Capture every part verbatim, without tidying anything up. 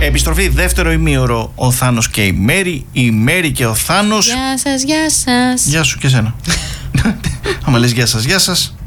Επιστροφή δεύτερο ημίωρο. Ο Θάνος και η Μέρη. Η Μέρη και ο Θάνος. Γεια σας, γεια σας. Γεια σου και εσένα. Άμα λες γεια σας, γεια σας.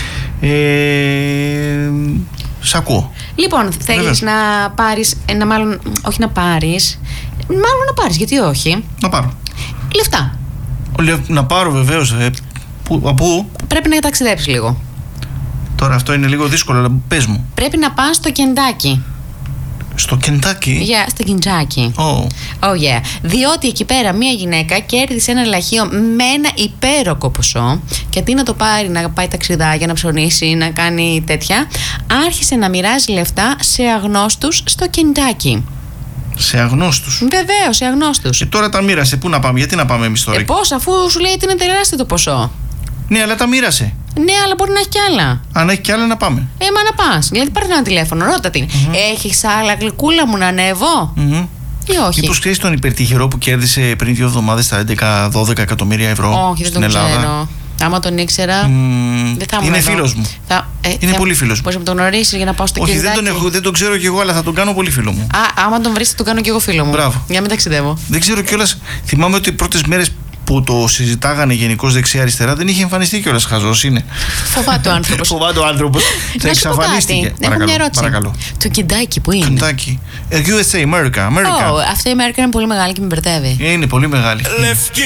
Ε, σ' ακούω. Λοιπόν, θέλεις να πάρεις, να μάλλον, όχι να πάρεις, μάλλον να πάρεις, γιατί όχι. Να πάρω. Λεφτά. Να πάρω βεβαίως. Ε, που, από πού? Πρέπει να ταξιδέψεις λίγο. Τώρα αυτό είναι λίγο δύσκολο, αλλά πες μου. Πρέπει να πας στο Κεντάκι. Στο Κεντάκι? Yeah, στο Κεντάκι. Oh. Oh yeah. Διότι εκεί πέρα μία γυναίκα κέρδισε ένα λαχείο με ένα υπέροχο ποσό και αντί να το πάρει να πάει ταξιδάκια, να ψωνίσει, να κάνει τέτοια, άρχισε να μοιράζει λεφτά σε αγνώστους στο Κεντάκι. Σε αγνώστους? Βεβαίως, σε αγνώστους. Και τώρα τα μοίρασε. Πού να πάμε, γιατί να πάμε εμείς τώρα? Ε, πώς, αφού σου λέει ότι είναι τεράστιο το ποσό. Ναι, αλλά τα μοίρασε. Ναι, αλλά μπορεί να έχει κι άλλα. Αν έχει κι άλλα, να πάμε. Ε, μα να πας. Δηλαδή, πάρε ένα τηλέφωνο, ρώτα την. Mm-hmm. Έχεις άλλα, γλυκούλα μου, να ανέβω? Mm-hmm. Ή όχι? Μήπως ξέρεις τον υπερτυχερό που κέρδισε πριν δύο εβδομάδες τα έντεκα δώδεκα εκατομμύρια ευρώ? Όχι, στην δεν τον Ελλάδα? ξέρω. Άμα τον ήξερα, mm, δεν θα είναι εδώ. φίλος μου. Θα, ε, είναι θα, πολύ φίλος μου. Πώς να τον γνωρίσεις για να πάω στο Όχι, Κεντάκι? δεν τον, έχω, δεν τον ξέρω κι εγώ, αλλά θα τον κάνω πολύ φίλο μου. Α, άμα τον βρεις, θα τον κάνω κι εγώ φίλο μου. Μπράβο. Για να μην ταξιδεύω. Δεν ξέρω κιόλας. Θυμάμαι ότι οι πρώτες μέρες που το συζητάγανε γενικώς δεξιά-αριστερά δεν είχε εμφανιστεί κιόλας. Χαζός είναι. Φοβάται ο άνθρωπος. Φοβάται ο άνθρωπος. Θα εξαφανίστηκε. Έχω μια ερώτηση. Παρακαλώ. Το Κεντάκι που είναι? Κεντάκι. γιου ες έι, America. America. Oh, αυτή η Αμέρικα είναι πολύ μεγάλη και με μπερδεύει. Είναι πολύ μεγάλη.